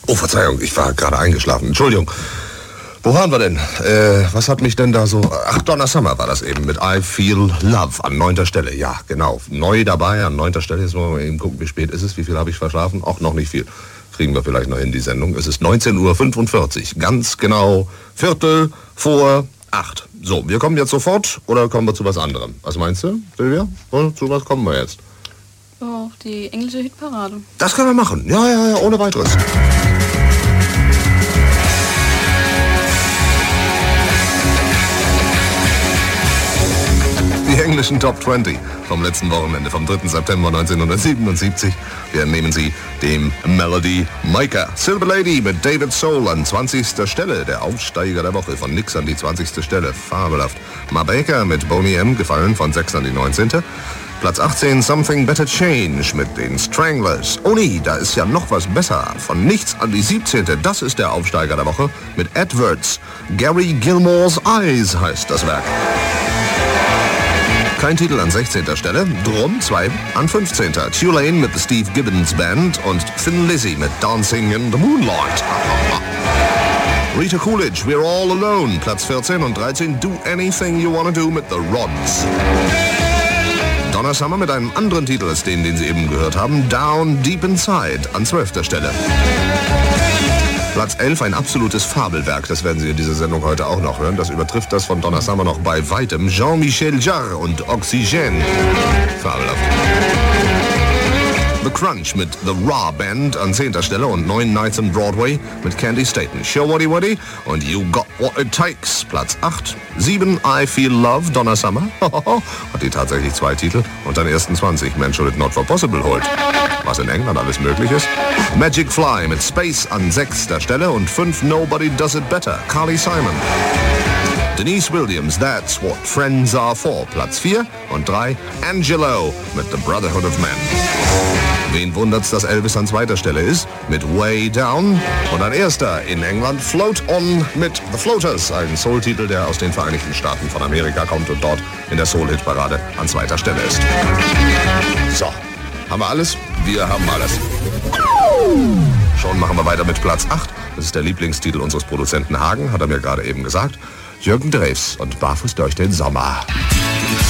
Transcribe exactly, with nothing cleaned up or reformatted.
Oh, Verzeihung, ich war gerade eingeschlafen. Entschuldigung. Wo waren wir denn? Äh, was hat mich denn da so... Ach, Donna Summer war das eben mit I Feel Love an neunter Stelle. Ja, genau. Neu dabei an neunter Stelle. Jetzt wollen wir eben gucken, wie spät ist es. Wie viel habe ich verschlafen? Auch noch nicht viel. Kriegen wir vielleicht noch in die Sendung. Es ist neunzehn Uhr fünfundvierzig. Ganz genau Viertel vor acht. So, wir kommen jetzt sofort oder kommen wir zu was anderem? Was meinst du, Silvia? Zu was kommen wir jetzt? Oh, die englische Hitparade. Das können wir machen. Ja, ja, ja, ohne weiteres. Die englischen Top zwanzig vom letzten Wochenende, vom dritten September neunzehnhundertsiebenundsiebzig. Wir entnehmen sie dem Melody Maker. Silver Lady mit David Soul an zwanzigster Stelle. Der Aufsteiger der Woche, von nix an die zwanzigste Stelle. Fabelhaft. Ma Baker mit Boney M. gefallen, von sechs an die neunzehnte. Platz achtzehn, Something Better Change mit den Stranglers. Oh nee, da ist ja noch was besser. Von nichts an die siebzehnte. Das ist der Aufsteiger der Woche mit Edwards. Gary Gilmore's Eyes heißt das Werk. Kein Titel an sechzehnter Stelle, drum zwei an fünfzehnter Tulane mit The Steve Gibbons Band und Thin Lizzy mit Dancing in the Moonlight. Rita Coolidge, We're All Alone, Platz vierzehn und dreizehn, Do Anything You Wanna Do mit The Rods. Donna Summer mit einem anderen Titel als den, den Sie eben gehört haben, Down Deep Inside an zwölfter Stelle. Platz elf, ein absolutes Fabelwerk, das werden Sie in dieser Sendung heute auch noch hören. Das übertrifft das von Donna Summer noch bei weitem. Jean-Michel Jarre und Oxygène. Fabelhaft. The Crunch mit The Raw Band an zehnter Stelle und Neun Nights on Broadway mit Candy Staton. Show Waddy Waddy und You Got What It Takes. Platz acht. sieben, I Feel Love, Donna Summer. Hat die tatsächlich zwei Titel und dann ersten zwanzig. Man Should It Not For Possible holt. Was in England alles möglich ist. Magic Fly mit Space an sechster Stelle und fünf, Nobody Does It Better, Carly Simon. Denise Williams, That's What Friends Are For, Platz vier und drei, Angelo mit The Brotherhood of Man. Wen wundert's, dass Elvis an zweiter Stelle ist, mit Way Down. Und ein erster in England, Float On mit The Floaters, ein Soul-Titel, der aus den Vereinigten Staaten von Amerika kommt und dort in der Soul-Hit-Parade an zweiter Stelle ist. So, haben wir alles? Wir haben alles. Schon machen wir weiter mit Platz acht. Das ist der Lieblingstitel unseres Produzenten Hagen, hat er mir gerade eben gesagt. Jürgen Drews und Barfuß durch den Sommer.